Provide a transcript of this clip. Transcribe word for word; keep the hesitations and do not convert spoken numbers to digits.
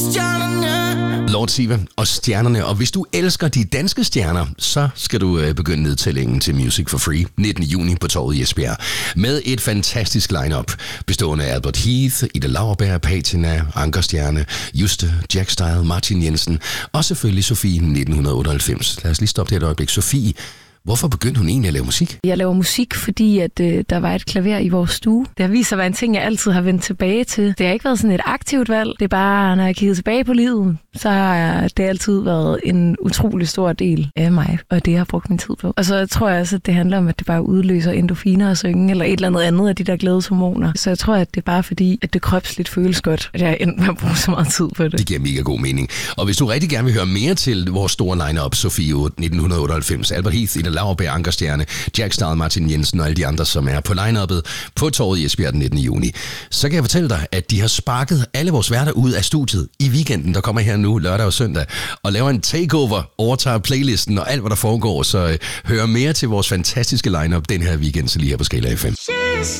Lord Siva og stjernerne. Og hvis du elsker de danske stjerner, så skal du øh, begynde nedtællingen til Music for Free nittende juni på Torvet i Esbjerg. Med et fantastisk lineup bestående af Albert Heath, Ida Lauerberg, Patina, Ankerstjerne, Juste, Jack Style, Martin Jensen og selvfølgelig Sofie nitten otteoghalvfems. Lad os lige stoppe det et øjeblik. Sofie, hvorfor begyndte hun egentlig at lave musik? Jeg laver musik, fordi at, øh, der var et klaver i vores stue. Det har vist sig at være en ting, jeg altid har vendt tilbage til. Det har ikke været sådan et aktivt valg. Det er bare, når jeg kigger tilbage på livet, så har det altid været en utrolig stor del af mig, og det jeg har brugt min tid på. Og så tror jeg også, at det handler om, at det bare udløser endorfiner og synge, eller et eller andet andet af de der glædeshormoner. Så jeg tror, at det er bare fordi, at det kropsligt føles godt, at jeg endte med at bruge så meget tid på det. Det giver mega god mening. Og hvis du rigtig gerne vil høre mere til vores store line-up, Sofie nitten otteoghalvfems, Albert Heath, Ida Lauerberg, Ankerstjerne, Jack Style, Martin Jensen og alle de andre, som er på line-uppet på Torvet i Esbjerg den nittende juni, så kan jeg fortælle dig, at de har sparket alle vores værter ud af studiet i weekenden, der kommer her nu lørdag og søndag, og laver en takeover, overtager playlisten og alt, hvad der foregår. Så øh, hør mere til vores fantastiske line-up den her weekend, så lige her på Skala F M.